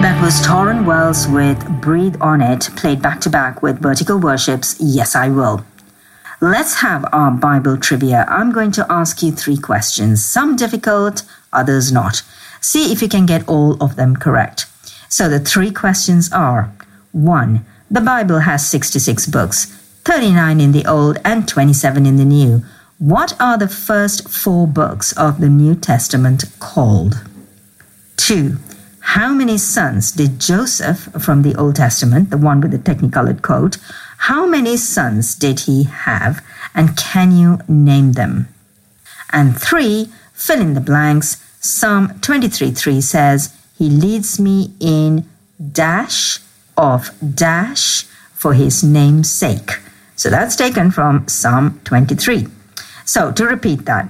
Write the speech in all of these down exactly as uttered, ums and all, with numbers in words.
That was Torrin Wells with Breathe On It, played back-to-back with Vertical Worship's Yes, I Will. Let's have our Bible trivia. I'm going to ask you three questions, some difficult, others not. See if you can get all of them correct. So the three questions are: one, the Bible has sixty-six books, thirty-nine in the Old and twenty-seven in the New. What are the first four books of the New Testament called? Two, how many sons did Joseph from the Old Testament, the one with the technicolored coat, how many sons did he have, and can you name them? And three, fill in the blanks. Psalm twenty-three three says, he leads me in dash of dash for his name's sake. So that's taken from Psalm twenty-three. So to repeat that.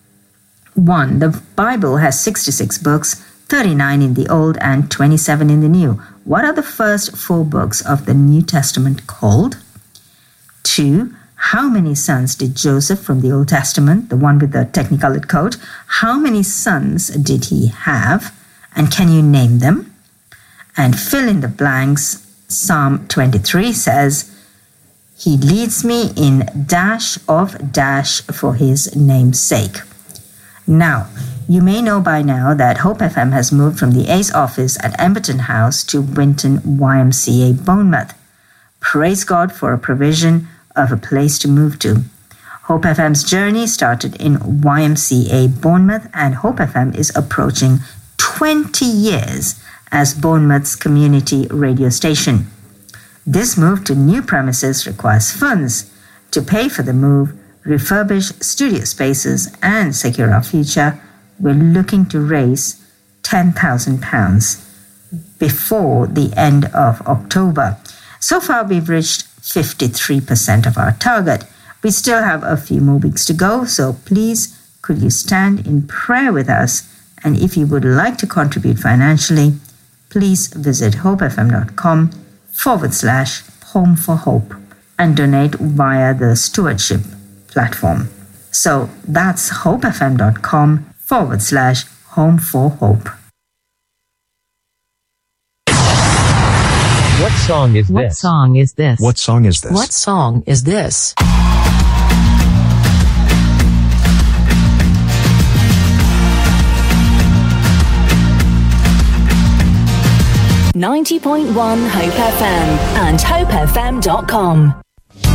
One, the Bible has sixty-six books, thirty-nine in the Old and twenty-seven in the New. What are the first four books of the New Testament called? Two, how many sons did Joseph from the Old Testament, the one with the technicolored coat, how many sons did he have, and can you name them? And fill in the blanks. Psalm twenty-three says, he leads me in dash of dash for his name's sake. Now, you may know by now that Hope F M has moved from the Ace office at Emberton House to Winton Y M C A Bournemouth. Praise God for a provision of a place to move to. Hope F M's journey started in Y M C A Bournemouth, and Hope F M is approaching twenty years as Bournemouth's community radio station. This move to new premises requires funds. To pay for the move, refurbish studio spaces, and secure our future, we're looking to raise ten thousand pounds before the end of October. So far, we've reached fifty-three percent of our target. We still have a few more weeks to go, so please, could you stand in prayer with us? And if you would like to contribute financially, please visit hopefm.com forward slash home for hope and donate via the stewardship platform. So that's hopefm.com forward slash home for hope. What song is this? What song is this? What song is this? What song is this? ninety point one Hope F M and hope f m dot com.